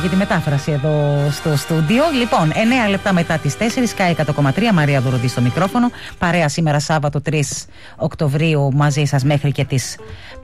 για τη μετάφραση εδώ στο στούντιο. Λοιπόν, 9 λεπτά μετά τις 4, Sky 100,3, Μαρία Δουροντή στο μικρόφωνο. Παρέα σήμερα Σάββατο 3 Οκτωβρίου μαζί σας μέχρι και τις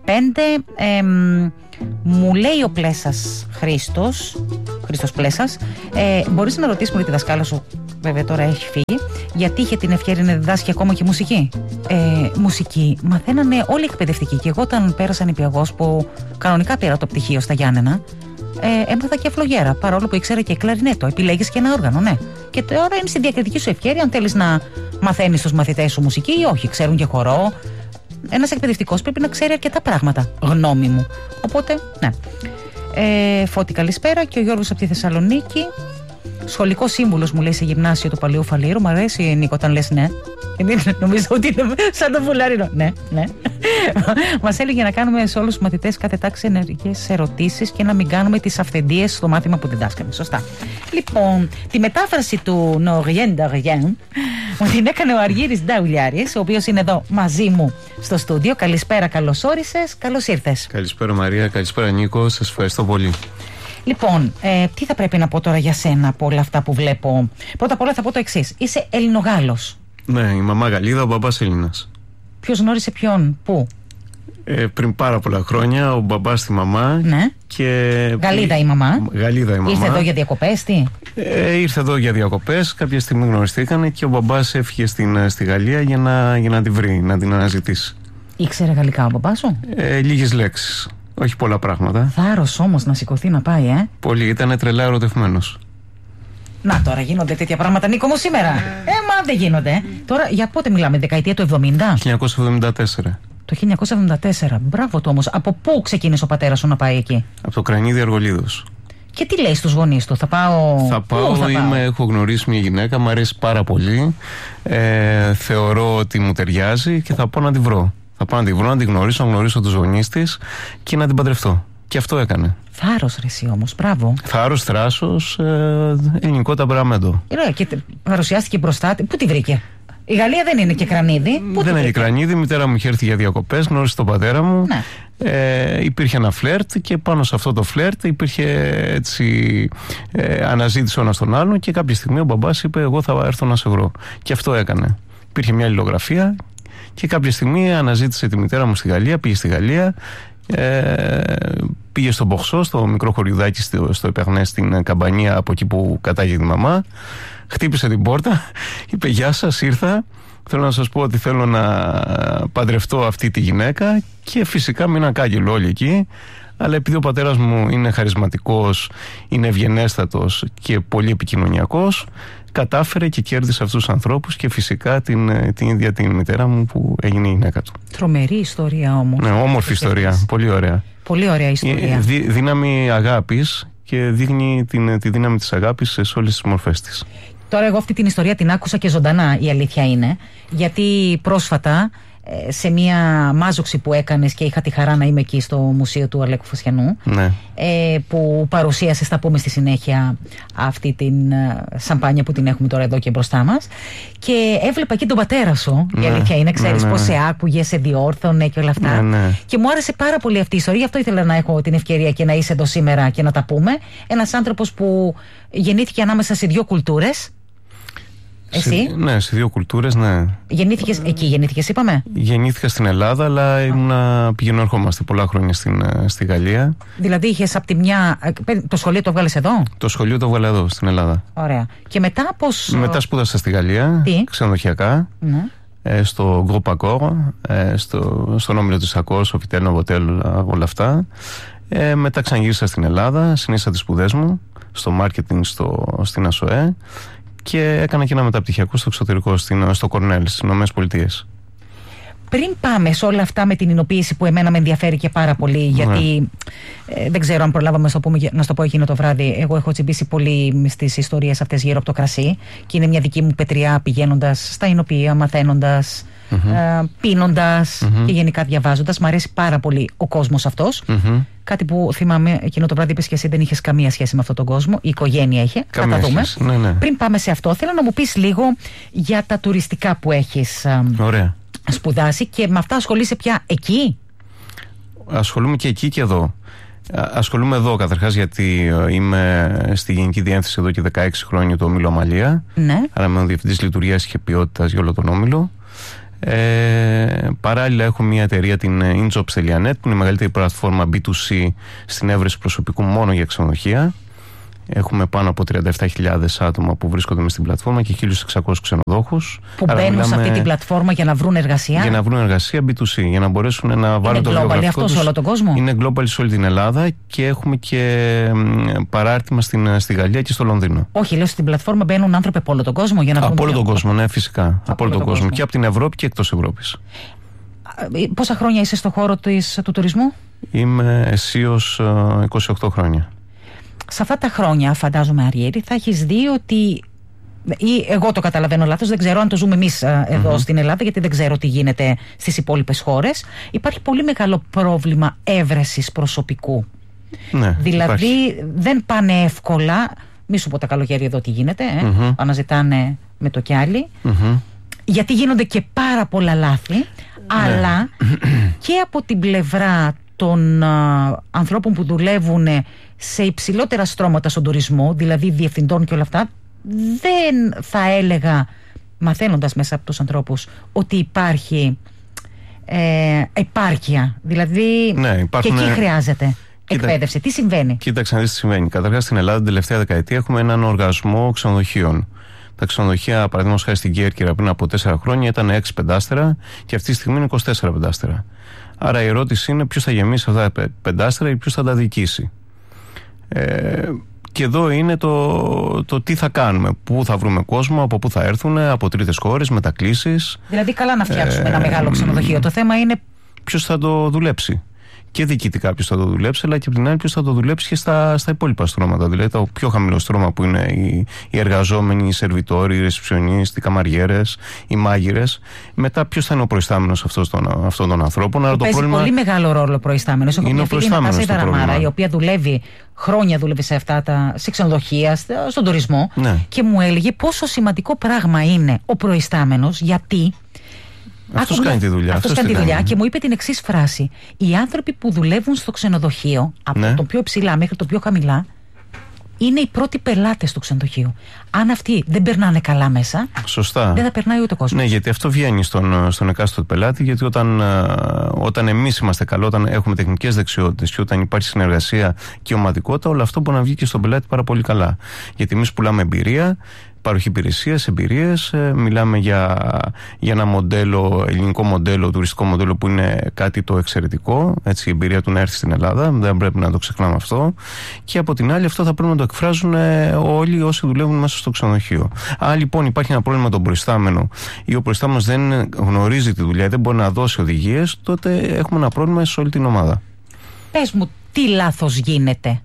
5. Μου λέει ο Πλέσας Χρήστος Πλέσας, μπορείς να ρωτήσεις μου τη δασκάλα σου, βέβαια τώρα έχει φύγει, γιατί είχε την ευκαιρία να διδάσκει ακόμα και μουσική. Μουσική μαθαίνανε όλοι οι εκπαιδευτικοί, και εγώ όταν πέρασα νηπιαγός, που κανονικά πήρα το πτυχίο στα Γιάννενα, έμαθα και φλογέρα, παρόλο που ήξερα και κλαρινέτο. Επιλέγεις και ένα όργανο, ναι. Και τώρα είναι στη διακριτική σου ευκαιρία αν θέλεις να μαθαίνεις τους μαθητές σου μουσική ή όχι. Ξέρουν και χορό. Ένας εκπαιδευτικός πρέπει να ξέρει αρκετά πράγματα, γνώμη μου. Οπότε, ναι. Φώτη, καλησπέρα. Και ο Γιώργος από τη Θεσσαλονίκη. Σχολικό σύμβουλος μου λέει σε γυμνάσιο του Παλαιού Φαλήρου. Μ' αρέσει, Νίκο, όταν λες ναι. Νομίζω ότι είναι σαν το φουλαρινό. Ναι, ναι. Μας έλεγε να κάνουμε σε όλους τους μαθητές κάθε τάξη ενεργές ερωτήσεις και να μην κάνουμε τις αυθεντίες στο μάθημα που διδάσκαμε. Σωστά. Λοιπόν, τη μετάφραση του Νορien d'Arien μου την έκανε ο Αργύρης Νταουλιάρης, ο οποίος είναι εδώ μαζί μου στο στούντιο. Καλησπέρα, καλώς όρισες, καλώς ήρθες. Καλησπέρα Μαρία, καλησπέρα Νίκο, σας ευχαριστώ πολύ. Λοιπόν, τι θα πρέπει να πω τώρα για σένα από όλα αυτά που βλέπω? Πρώτα απ' όλα θα πω το εξής. Είσαι Ελληνογάλος. Ναι, η μαμά Γαλλίδα, ο μπαμπάς Έλληνας. Ποιος γνώρισε ποιον, πού? Πριν πάρα πολλά χρόνια, ο μπαμπάς τη μαμά. Ναι. Και... Γαλλίδα η μαμά. Γαλλίδα η μαμά. Ήρθε εδώ για διακοπές, τι? Ήρθε εδώ για διακοπές, κάποια στιγμή γνωριστήκανε και ο μπαμπάς έφυγε στη Γαλλία για να τη βρει, να την αναζητήσει. Ήξερε γαλλικά ο μπαμπάς σου? Λίγες λέξεις. Όχι πολλά πράγματα. Θάρρος όμως να σηκωθεί να πάει, Πολύ, ήταν τρελά ερωτευμένος. Να τώρα γίνονται τέτοια πράγματα, Νίκο μου, σήμερα. Μα δεν γίνονται. Τώρα για πότε μιλάμε, δεκαετία του 70? 1974. Το 1974. Μπράβο του όμως. Από πού ξεκίνησε ο πατέρας σου να πάει εκεί? Από το Κρανίδι Αργολίδος. Και τι λέει στους γονείς του? Θα πάω. Έχω γνωρίσει μια γυναίκα, μου αρέσει πάρα πολύ. Θεωρώ ότι μου ταιριάζει και θα πάω να τη βρω. Θα πάω να τη βρω, να τη γνωρίσω, να γνωρίσω τους γονείς της και να την παντρευτώ. Και αυτό έκανε. Θάρρος ρε εσύ όμως, μπράβο. Θάρρος, θράσος, ελληνικό ταμπεραμέντο. Και παρουσιάστηκε μπροστά. Πού τη βρήκε? Η Γαλλία δεν είναι και Κρανίδι. Δεν είναι και Κρανίδι. Η μητέρα μου είχε έρθει για διακοπές, γνώρισε τον πατέρα μου. Ναι. Υπήρχε ένα φλερτ και πάνω σε αυτό το φλερτ υπήρχε έτσι αναζήτηση ο ένας τον άλλον και κάποια στιγμή ο μπαμπάς είπε: εγώ θα έρθω να σε βρω. Και αυτό έκανε. Υπήρχε μια αλληλογραφία. Και κάποια στιγμή αναζήτησε τη μητέρα μου στη Γαλλία, πήγε στη Γαλλία, πήγε στο Μποχσό, στο μικρό χωριουδάκι στο Επεγνέ, στην Καμπανία, από εκεί που κατάγει τη μαμά. Χτύπησε την πόρτα, είπε: γεια σας, ήρθα. Θέλω να σας πω ότι θέλω να παντρευτώ αυτή τη γυναίκα. Και φυσικά μείναν κάγκελο όλοι εκεί. Αλλά επειδή ο πατέρας μου είναι χαρισματικός, είναι ευγενέστατος και πολύ επικοινωνιακός, κατάφερε και κέρδισε αυτούς τους ανθρώπους και φυσικά την ίδια την μητέρα μου που έγινε η γυναίκα του. Τρομερή ιστορία όμως. Ναι, όμορφη ιστορία. Πολύ ωραία. Πολύ ωραία ιστορία. Δύναμη αγάπης και δείχνει τη δύναμη της αγάπης σε όλες τις μορφές της. Τώρα εγώ αυτή την ιστορία την άκουσα και ζωντανά, η αλήθεια είναι, γιατί πρόσφατα σε μια μάζοξη που έκανες και είχα τη χαρά να είμαι εκεί στο μουσείο του Αλέκου Φωσιανού, ναι, που παρουσίασες, θα πούμε στη συνέχεια, αυτή την σαμπάνια που την έχουμε τώρα εδώ και μπροστά μας, και έβλεπα εκεί τον πατέρα σου, ναι, η αλήθεια είναι, ξέρεις, ναι, πώς σε άκουγε, σε διόρθωνε και όλα αυτά, ναι, ναι, και μου άρεσε πάρα πολύ αυτή η ιστορία, γι' αυτό ήθελα να έχω την ευκαιρία και να είσαι εδώ σήμερα και να τα πούμε. Ένας άνθρωπος που γεννήθηκε ανάμεσα σε δύο κουλτούρες. Εσύ? Ναι, σε δύο κουλτούρες, ναι. Γεννήθηκες εκεί, είπαμε. Γεννήθηκα στην Ελλάδα, αλλά πηγαίνω ερχόμαστε πολλά χρόνια στη Γαλλία. Δηλαδή είχες από τη μια. Το σχολείο το βγάλες εδώ? Το σχολείο το βγάλε εδώ, στην Ελλάδα. Ωραία. Και μετά πώς? Μετά σπούδασα στη Γαλλία. Τι? Ξενοδοχειακά. Ναι. Στο Groupe Accor, στον όμιλο της Accor, στο Hotel Novotel, όλα αυτά. Μετά ξαναγύρισα στην Ελλάδα, συνέχισα τις σπουδές μου στο marketing στην ΑΣΟΕ. Και έκανα και ένα μεταπτυχιακό στο εξωτερικό, στο Κορνέλ, στις ΗΠΑ. Πριν πάμε σε όλα αυτά με την εινοποίηση που εμένα με ενδιαφέρει και πάρα πολύ, γιατί δεν ξέρω αν προλάβαμε να στο πω εκείνο το βράδυ. Εγώ έχω τσιμπήσει πολύ στις ιστορίες αυτές γύρω από το κρασί και είναι μια δική μου πετριά πηγαίνοντας στα εινοποιεία, μαθαίνοντας, πίνοντας και γενικά διαβάζοντας. Μ' αρέσει πάρα πολύ ο κόσμος αυτός. Κάτι που θυμάμαι εκείνο το βράδυ είπες και εσύ, δεν είχες καμία σχέση με αυτόν τον κόσμο. Η οικογένεια είχε. Θα τα δούμε. Ναι, ναι. Πριν πάμε σε αυτό, θέλω να μου πεις λίγο για τα τουριστικά που έχεις σπουδάσει και με αυτά ασχολείσαι πια εκεί? Ασχολούμαι και εκεί και εδώ. Ασχολούμαι εδώ καταρχάς γιατί είμαι στη Γενική Διεύθυνση εδώ και 16 χρόνια του Ομίλου Αμαλία. Ναι. Άρα είμαι ο Διευθυντής Λειτουργίας και Ποιότητας για όλο τον Όμιλο. Παράλληλα έχω μια εταιρεία, την InJobs.net, που είναι η μεγαλύτερη πλατφόρμα B2C στην έβρεση προσωπικού μόνο για ξενοδοχεία. Έχουμε πάνω από 37.000 άτομα που βρίσκονται μες στην πλατφόρμα και 1.600 ξενοδόχους. Που μπαίνουν σε αυτή την πλατφόρμα για να βρουν εργασία. Για να βρουν εργασία B2C, για να μπορέσουν να βάλουν το βιογραφικό τους. Είναι global αυτό σε όλο τον κόσμο? Είναι global σε όλη την Ελλάδα και έχουμε και παράρτημα στη Γαλλία και στο Λονδίνο. Όχι, λέω στην πλατφόρμα μπαίνουν άνθρωποι από όλο τον κόσμο για να βρουν. Από όλο τον κόσμο, ναι, φυσικά. Από όλο τον κόσμο. Και από την Ευρώπη και εκτός Ευρώπης. Πόσα χρόνια είσαι στον χώρο του τουρισμού? Είμαι αισίως 28 χρόνια. Σε αυτά τα χρόνια, φαντάζομαι, Αριέρη, θα έχεις δει ότι, ή εγώ το καταλαβαίνω λάθος, δεν ξέρω αν το ζούμε εμείς εδώ στην Ελλάδα, γιατί δεν ξέρω τι γίνεται στις υπόλοιπες χώρες, υπάρχει πολύ μεγάλο πρόβλημα έβρεσης προσωπικού. Ναι, δηλαδή υπάρχει. Δεν πάνε εύκολα, μη σου πω τα καλοκαίρια εδώ τι γίνεται, αναζητάνε με το κι άλλοι, γιατί γίνονται και πάρα πολλά λάθη, αλλά και από την πλευρά των ανθρώπων που δουλεύουν σε υψηλότερα στρώματα στον τουρισμό, δηλαδή διευθυντών και όλα αυτά, δεν θα έλεγα, μαθαίνοντας μέσα από τους ανθρώπους, ότι υπάρχει επάρκεια. Δηλαδή και εκεί χρειάζεται εκπαίδευση. Τι συμβαίνει? Κοίταξε να δεις τι συμβαίνει. Καταρχάς στην Ελλάδα την τελευταία δεκαετία έχουμε έναν οργασμό ξενοδοχείων. Τα ξενοδοχεία, παραδείγματος χάρη στην Κέρκυρα, πριν από 4 χρόνια ήταν 6 πεντάστερα και αυτή τη στιγμή είναι 24 πεντάστερα. Άρα η ερώτηση είναι ποιος θα γεμίσει αυτά τα πεντάστερα ή ποιος θα τα διοικήσει. Και εδώ είναι το τι θα κάνουμε, πού θα βρούμε κόσμο, από πού θα έρθουν, από τρίτες χώρες, μετακλήσεις. Δηλαδή καλά να φτιάξουμε ένα μεγάλο ξενοδοχείο. Το θέμα είναι ποιος θα το δουλέψει. Και διοικητικά ποιος θα το δουλέψει, αλλά και από την άλλη ποιος θα το δουλέψει και στα υπόλοιπα στρώματα. Δηλαδή το πιο χαμηλό στρώμα που είναι οι εργαζόμενοι, οι σερβιτόροι, οι ρεσεψιονίστοι, οι καμαριέρες, οι μάγειρες. Μετά ποιος θα είναι ο προϊστάμενος αυτών των ανθρώπων. Άρα παίζει πολύ μεγάλο ρόλο ο προϊστάμενος. Έχω μια φίλη, Νατάσα Ιδαραμάρα, η οποία χρόνια δούλευε σε ξενοδοχεία, στον τουρισμό, και μου έλεγε πόσο σημαντικό πράγμα είναι ο προϊστάμενος, γιατί αυτός κάνει τη δουλειά. Αυτός κάνει τη δουλειά και μου είπε την εξής φράση: οι άνθρωποι που δουλεύουν στο ξενοδοχείο, από το πιο ψηλά μέχρι το πιο χαμηλά, είναι οι πρώτοι πελάτες του ξενοδοχείου. Αν αυτοί δεν περνάνε καλά μέσα, σωστά, δεν θα περνάει ούτε ο κόσμος. Ναι, γιατί αυτό βγαίνει στον εκάστοτε πελάτη, γιατί όταν εμείς είμαστε καλοί, όταν έχουμε τεχνικές δεξιότητες και όταν υπάρχει συνεργασία και ομαδικότητα, όλο αυτό μπορεί να βγει και στον πελάτη πάρα πολύ καλά. Γιατί εμείς πουλάμε εμπειρία, παροχή υπηρεσίες, εμπειρίες, μιλάμε για ένα μοντέλο, ελληνικό μοντέλο, τουριστικό μοντέλο που είναι κάτι το εξαιρετικό, έτσι, η εμπειρία του να έρθει στην Ελλάδα, δεν πρέπει να το ξεχνάμε αυτό, και από την άλλη αυτό θα πρέπει να το εκφράζουν όλοι όσοι δουλεύουν μέσα στο ξενοδοχείο. Αν λοιπόν υπάρχει ένα πρόβλημα με τον προϊστάμενο ή ο προϊστάμενος δεν γνωρίζει τη δουλειά, δεν μπορεί να δώσει οδηγίες, τότε έχουμε ένα πρόβλημα σε όλη την ομάδα. Πες μου, τι λάθος γίνεται?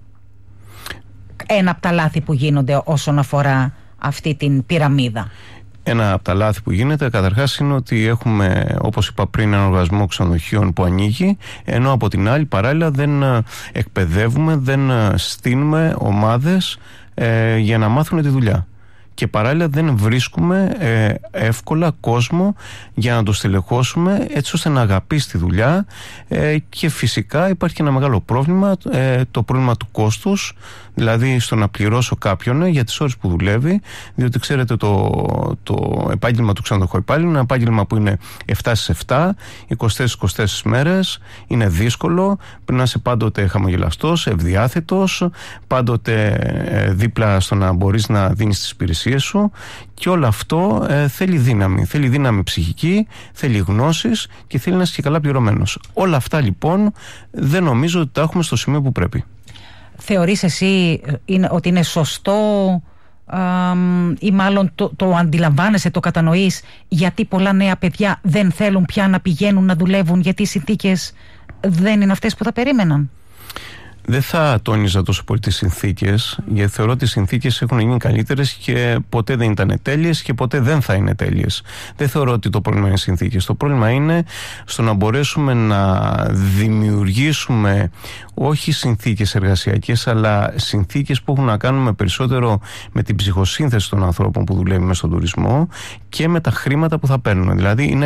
Ένα από τα λάθη που γίνονται όσον αφορά αυτή την πυραμίδα. Ένα από τα λάθη που γίνεται καταρχάς είναι ότι έχουμε, όπως είπα πριν, έναν οργασμό ξενοδοχείων που ανοίγει, ενώ από την άλλη παράλληλα δεν εκπαιδεύουμε, δεν στείνουμε ομάδες για να μάθουν τη δουλειά. Και παράλληλα δεν βρίσκουμε εύκολα κόσμο για να το στελεχώσουμε έτσι ώστε να αγαπήσει τη δουλειά, και φυσικά υπάρχει ένα μεγάλο πρόβλημα, το πρόβλημα του κόστους, δηλαδή στο να πληρώσω κάποιον για τις ώρες που δουλεύει, διότι ξέρετε το επάγγελμα του ξενοδοχείου υπάλληλου είναι ένα επάγγελμα που είναι 7 στις 7, 24 μέρες, είναι δύσκολο, πρέπει να είσαι πάντοτε χαμογελαστός, ευδιάθετος, πάντοτε δίπλα στο να μπορείς να δίνεις τις υπηρεσίες σου, και όλο αυτό θέλει δύναμη ψυχική, θέλει γνώσεις και θέλει να είσαι και καλά πληρωμένος. Όλα αυτά λοιπόν δεν νομίζω ότι τα έχουμε στο σημείο που πρέπει. Θεωρείς εσύ ότι είναι σωστό, ή μάλλον το αντιλαμβάνεσαι, το κατανοείς, γιατί πολλά νέα παιδιά δεν θέλουν πια να πηγαίνουν να δουλεύουν γιατί οι συνθήκες δεν είναι αυτές που θα περίμεναν? Δεν θα τόνιζα τόσο πολύ τις συνθήκες, γιατί θεωρώ ότι οι συνθήκες έχουν γίνει καλύτερες και ποτέ δεν ήταν τέλειες και ποτέ δεν θα είναι τέλειες. Δεν θεωρώ ότι το πρόβλημα είναι οι συνθήκες. Το πρόβλημα είναι στο να μπορέσουμε να δημιουργήσουμε όχι συνθήκες εργασιακές, αλλά συνθήκες που έχουν να κάνουν περισσότερο με την ψυχοσύνθεση των ανθρώπων που δουλεύουν μέσα στον τουρισμό και με τα χρήματα που θα παίρνουν. Δηλαδή είναι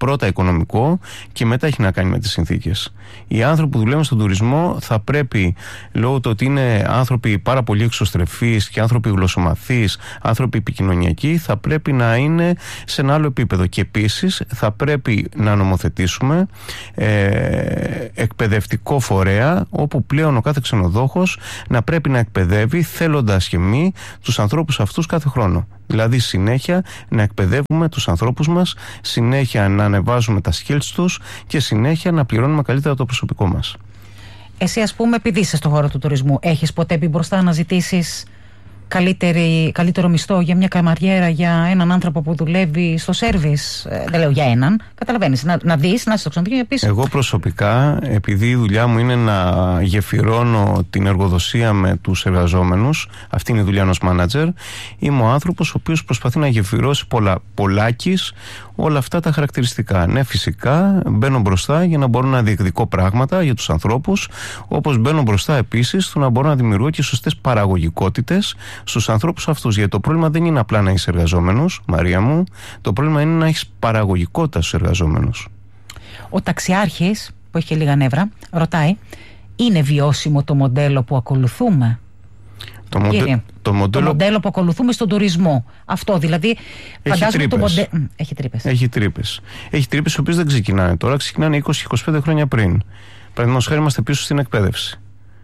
πρώτα οικονομικό και μετά έχει να κάνει με τις συνθήκες. Οι άνθρωποι που δουλεύουν στον τουρισμό θα πρέπει, λόγω του ότι είναι άνθρωποι πάρα πολύ εξωστρεφείς και άνθρωποι γλωσσομαθείς, άνθρωποι επικοινωνιακοί, θα πρέπει να είναι σε ένα άλλο επίπεδο. Και επίσης θα πρέπει να νομοθετήσουμε εκπαιδευτικό φορέα, όπου πλέον ο κάθε ξενοδόχος να πρέπει να εκπαιδεύει θέλοντας και μη τους ανθρώπους αυτούς κάθε χρόνο. Δηλαδή συνέχεια να εκπαιδεύουμε τους ανθρώπους μας, συνέχεια να ανεβάζουμε τα skills τους και συνέχεια να πληρώνουμε καλύτερα το προσωπικό μας. Εσύ, ας πούμε, επειδή είσαι στον χώρο του τουρισμού, έχεις ποτέ μπει μπροστά να ζητήσεις καλύτερο μισθό για μια καμαριέρα, για έναν άνθρωπο που δουλεύει στο σέρβις? Δεν λέω για έναν. Καταλαβαίνεις, να δεις, να είσαι στο ξενοδοχείο και πίσω. Εγώ προσωπικά, επειδή η δουλειά μου είναι να γεφυρώνω την εργοδοσία με τους εργαζόμενους, αυτή είναι η δουλειά ενός μάνατζερ, είμαι ο άνθρωπος ο οποίος προσπαθεί να γεφυρώσει πολλάκις όλα αυτά τα χαρακτηριστικά. Ναι, φυσικά μπαίνω μπροστά για να μπορώ να διεκδικώ πράγματα για τους ανθρώπους, όπως μπαίνω μπροστά επίσης στο να μπορώ να δημιουργώ και σωστές παραγωγικότητες στους ανθρώπους αυτούς. Γιατί το πρόβλημα δεν είναι απλά να είσαι εργαζόμενος, Μαρία μου, το πρόβλημα είναι να έχεις παραγωγικότητα στους εργαζόμενους. Ο ταξιάρχης, που έχει και λίγα νεύρα, ρωτάει, είναι βιώσιμο το μοντέλο που ακολουθούμε? Το μοντέλο που ακολουθούμε στον τουρισμό. Αυτό δηλαδή. Φαντάζομαι το μοντέλο. Έχει τρύπες. Έχει τρύπες, οι οποίες δεν ξεκινάνε τώρα, ξεκινάνε 20-25 χρόνια πριν. Παραδείγματος χάρη, είμαστε πίσω στην εκπαίδευση.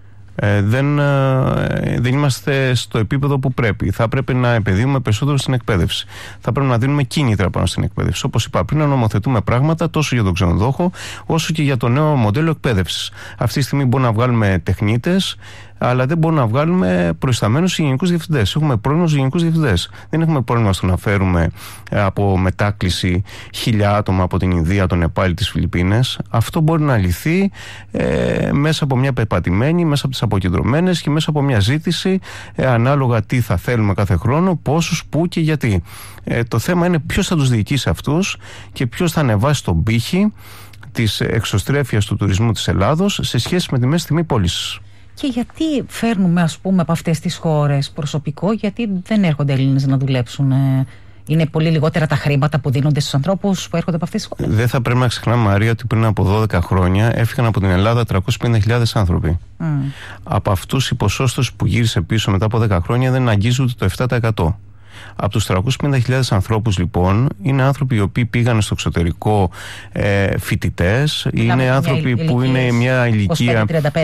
Δεν είμαστε στο επίπεδο που πρέπει. Θα πρέπει να επενδύουμε περισσότερο στην εκπαίδευση. Θα πρέπει να δίνουμε κίνητρα πάνω στην εκπαίδευση. Όπως είπα πριν, να νομοθετούμε πράγματα τόσο για τον ξενοδόχο όσο και για το νέο μοντέλο εκπαίδευσης. Αυτή τη στιγμή μπορούμε να βγάλουμε τεχνίτες, αλλά δεν μπορούμε να βγάλουμε προϊσταμένους ή γενικούς διευθυντές. Έχουμε πρόβλημα στους γενικούς διευθυντές. Δεν έχουμε πρόβλημα στο να φέρουμε από μετάκληση 1.000 άτομα από την Ινδία, τον Νεπάλ, τις Φιλιππίνες. Αυτό μπορεί να λυθεί μέσα από μια πεπατημένη, μέσα από τις αποκεντρωμένες και μέσα από μια ζήτηση ανάλογα τι θα θέλουμε κάθε χρόνο, πόσους, πού και γιατί. Το θέμα είναι ποιος θα τους διοικήσει αυτούς και ποιος θα ανεβάσει τον πύχη της εξωστρέφειας του τουρισμού της Ελλάδος σε σχέση με τη μέση τιμή πώλησης. Και γιατί φέρνουμε, ας πούμε, από αυτές τις χώρες προσωπικό, γιατί δεν έρχονται Έλληνες να δουλέψουν? Είναι πολύ λιγότερα τα χρήματα που δίνονται στους ανθρώπους που έρχονται από αυτές τις χώρες. Δεν θα πρέπει να ξεχνάμε, Μαρία, ότι πριν από 12 χρόνια έφυγαν από την Ελλάδα 350.000 άνθρωποι. Από αυτούς η ποσόστοση που γύρισε πίσω μετά από 10 χρόνια δεν αγγίζει ούτε το 7%. Από τους 350.000 ανθρώπους, λοιπόν, είναι άνθρωποι οι οποίοι πήγαν στο εξωτερικό φοιτητές, είναι άνθρωποι που είναι μια ηλικία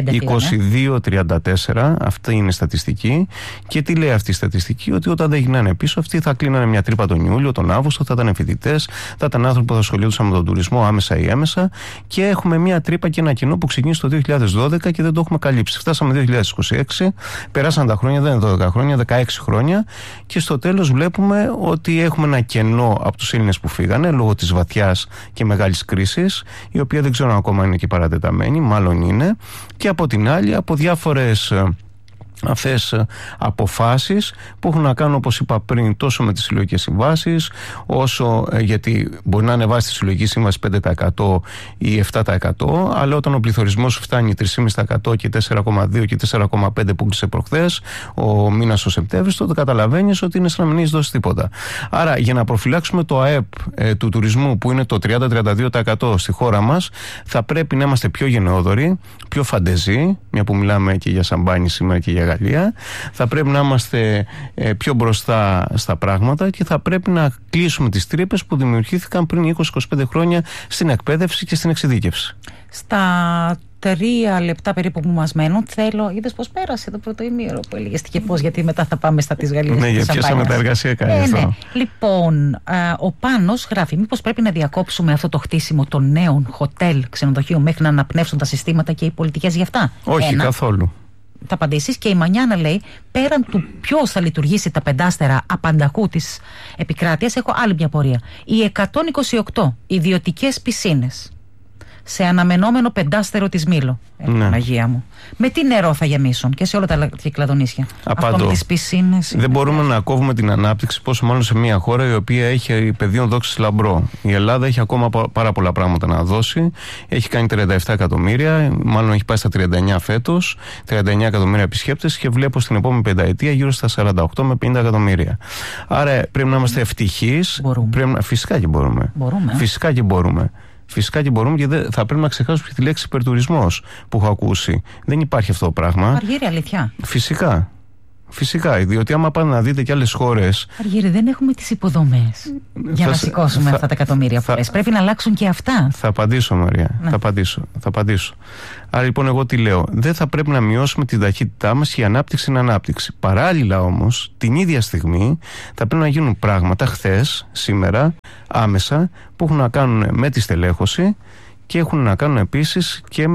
22-34, αυτή είναι η στατιστική. Και τι λέει αυτή η στατιστική? Ότι όταν δεν γυρνάνε πίσω, αυτοί θα κλείνανε μια τρύπα τον Ιούλιο, τον Αύγουστο, θα ήταν φοιτητές, θα ήταν άνθρωποι που θα ασχολιόντουσαν με τον τουρισμό άμεσα ή έμεσα. Και έχουμε μια τρύπα και ένα κενό που ξεκίνησε το 2012 και δεν το έχουμε καλύψει. Φτάσαμε 2026, περάσαν τα χρόνια, δεν είναι 12 χρόνια, 16 χρόνια, και στο τέλος βλέπουμε ότι έχουμε ένα κενό από τους Έλληνες που φύγανε λόγω της βαθιάς και μεγάλης κρίσης, η οποία δεν ξέρω ακόμα είναι και παρατεταμένη, μάλλον είναι, και από την άλλη από διάφορες αυτές αποφάσεις που έχουν να κάνουν, όπως είπα πριν, τόσο με τις συλλογικές συμβάσεις, όσο γιατί μπορεί να ανεβάσει τη συλλογική σύμβαση 5% ή 7%, αλλά όταν ο πληθωρισμός σου φτάνει 3,5% και 4,2% και 4,5% που κλείσε προχθές ο μήνας ο Σεπτέμβρης, τότε καταλαβαίνεις ότι είναι σαν να μην έχεις δώσει τίποτα. Άρα, για να προφυλάξουμε το ΑΕΠ του τουρισμού, που είναι το 30-32% στη χώρα μας, θα πρέπει να είμαστε πιο γενναιόδοροι, πιο φαντεζοί, μια που μιλάμε και για σαμπάνι σήμερα και για Γαλλία. Θα πρέπει να είμαστε πιο μπροστά στα πράγματα και θα πρέπει να κλείσουμε τις τρύπες που δημιουργήθηκαν πριν 20-25 χρόνια στην εκπαίδευση και στην εξειδίκευση. Στα 3 λεπτά περίπου που μας μένουν, είδες πως πέρασε το πρώτο ημίωρο που έλεγες και πώς, γιατί μετά θα πάμε στα της Γαλλίας. Ναι, γιατί πιάσαμε τα εργασιακά. Ναι. Λοιπόν, ο Πάνος γράφει, μήπως πρέπει να διακόψουμε αυτό το χτίσιμο των νέων χοτέλ ξενοδοχείων μέχρι να αναπνεύσουν τα συστήματα και οι πολιτικές γι' αυτά? Όχι, καθόλου. Θα απαντήσεις. Και η Μανιάνα λέει, πέραν του ποιος θα λειτουργήσει τα 5 άστερα απαντακού της επικράτειας, έχω άλλη μια πορεία. Οι 128 ιδιωτικές πισίνες σε αναμενόμενο πεντάστερο της Μήλο. Παναγία μου. Με τι νερό θα γεμίσουν και σε όλα τα κυκλαδονήσια? Απαντώ. Αυτό με τις πισίνες. Δεν μπορούμε να κόβουμε την ανάπτυξη, πόσο μάλλον σε μια χώρα η οποία έχει πεδίο δόξης λαμπρό. Η Ελλάδα έχει ακόμα πάρα πολλά πράγματα να δώσει. Έχει κάνει 37 εκατομμύρια, μάλλον έχει πάει στα 39 φέτος, 39 εκατομμύρια επισκέπτες και βλέπω στην επόμενη πενταετία γύρω στα 48 με 50 εκατομμύρια. Άρα πρέπει να είμαστε ευτυχείς. Φυσικά και μπορούμε. Φυσικά και μπορούμε. Φυσικά και μπορούμε, και θα πρέπει να ξεχάσουμε και τη λέξη υπερτουρισμός που έχω ακούσει. Δεν υπάρχει αυτό το πράγμα. Αργύρι, αλήθεια. Φυσικά. Φυσικά, διότι άμα πάνε να δείτε και άλλες χώρες. Αργύρι, δεν έχουμε τις υποδομές για να σηκώσουμε αυτά τα εκατομμύρια που λες. Πρέπει να αλλάξουν και αυτά. Θα απαντήσω, Μαρία. Θα απαντήσω. Άρα λοιπόν, εγώ τι λέω? Δεν θα πρέπει να μειώσουμε την ταχύτητά μας και η ανάπτυξη είναι ανάπτυξη. Παράλληλα όμως, την ίδια στιγμή θα πρέπει να γίνουν πράγματα χθες, σήμερα, άμεσα, που έχουν να κάνουν με τη στελέχωση και έχουν να κάνουν επίσης και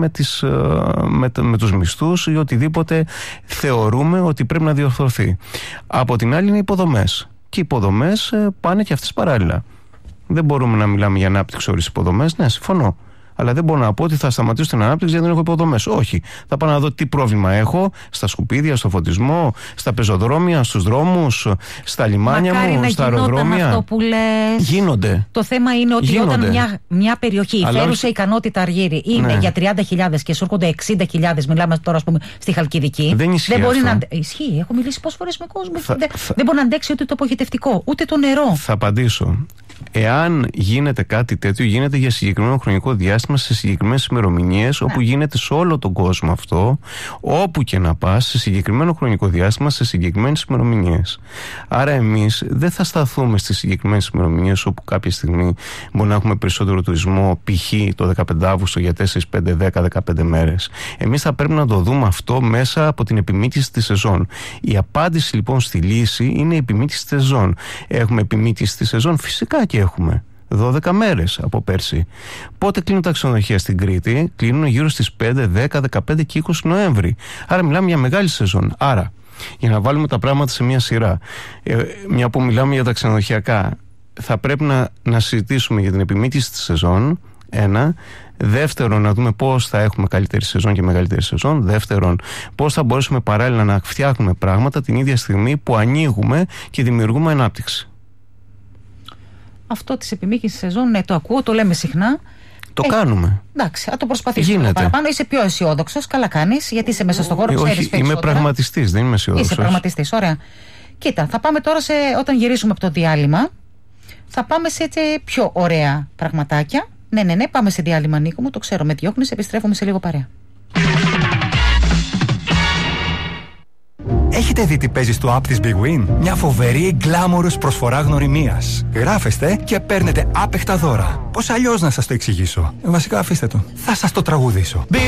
με τους μισθούς ή οτιδήποτε θεωρούμε ότι πρέπει να διορθωθεί. Από την άλλη είναι οι υποδομές. Και οι υποδομές πάνε και αυτές παράλληλα. Δεν μπορούμε να μιλάμε για ανάπτυξη χωρίς υποδομές. Ναι, συμφωνώ. Αλλά δεν μπορώ να πω ότι θα σταματήσω την ανάπτυξη γιατί δεν έχω υποδομές. Όχι. Θα πάω να δω τι πρόβλημα έχω στα σκουπίδια, στο φωτισμό, στα πεζοδρόμια, στους δρόμους, στα λιμάνια μου, στα αεροδρόμια. Αυτό που λες. Γίνονται. Το θέμα είναι ότι όταν μια περιοχή, η φέρουσα ικανότητα Αργύρι, είναι για 30.000 και σου έρχονται 60.000, μιλάμε τώρα ας πούμε στη Χαλκιδική. Δεν ισχύει. Δεν μπορεί αυτό. Ισχύει. Έχω μιλήσει πόσες φορές με κόσμο. Δεν μπορεί να αντέξει ούτε το αποχετευτικό, ούτε το νερό. Θα απαντήσω. Εάν γίνεται κάτι τέτοιο, γίνεται για συγκεκριμένο χρονικό διάστημα, σε συγκεκριμένες ημερομηνίες, όπου γίνεται σε όλο τον κόσμο αυτό, όπου και να πας, σε συγκεκριμένο χρονικό διάστημα, σε συγκεκριμένες ημερομηνίες. Άρα εμείς δεν θα σταθούμε στις συγκεκριμένες ημερομηνίες, όπου κάποια στιγμή μπορεί να έχουμε περισσότερο τουρισμό, π.χ. το 15 Αύγουστο για 4, 5, 10, 15 μέρες. Εμείς θα πρέπει να το δούμε αυτό μέσα από την επιμήτηση της σεζόν. Η απάντηση λοιπόν στη λύση είναι η επιμήτηση της σεζόν. Έχουμε επιμήτηση της σεζόν? Φυσικά και έχουμε. 12 μέρες από πέρσι. Πότε κλείνουν τα ξενοδοχεία στην Κρήτη? Κλείνουν γύρω στις 5, 10, 15 και 20 Νοέμβρη. Άρα μιλάμε για μεγάλη σεζόν. Άρα, για να βάλουμε τα πράγματα σε μια σειρά, μια που μιλάμε για τα ξενοδοχειακά, θα πρέπει να συζητήσουμε για την επιμήτηση της σεζόν. Ένα. Δεύτερον, να δούμε πώς θα έχουμε καλύτερη σεζόν και μεγαλύτερη σεζόν. Δεύτερον, πώς θα μπορέσουμε παράλληλα να φτιάχνουμε πράγματα την ίδια στιγμή που ανοίγουμε και δημιουργούμε ανάπτυξη. Αυτό της επιμήκυνσης σεζόν, ναι, το ακούω, το λέμε συχνά. Το κάνουμε. Εντάξει, θα το προσπαθήσουμε παραπάνω. Είσαι πιο αισιόδοξος, καλά κάνεις, γιατί είσαι μέσα στον χώρο, ξέρεις περισσότερα. Είμαι πραγματιστής, δεν είμαι αισιόδοξος. Είσαι πραγματιστής, ωραία. Κοίτα, θα πάμε τώρα όταν γυρίσουμε από το διάλειμμα, θα πάμε σε έτσι πιο ωραία πραγματάκια. Ναι, πάμε σε διάλειμμα, Νίκο μου, το ξέρω, με διώχνεις, επιστρέφουμε σε λίγο παρέα. Έχετε δει τι παίζει στο app της Big Win? Μια φοβερή γκλάμορος προσφορά γνωριμίας. Γράφεστε και παίρνετε άπεχτα δώρα. Πώς αλλιώς να σας το εξηγήσω? Βασικά αφήστε το. Θα σας το τραγουδήσω.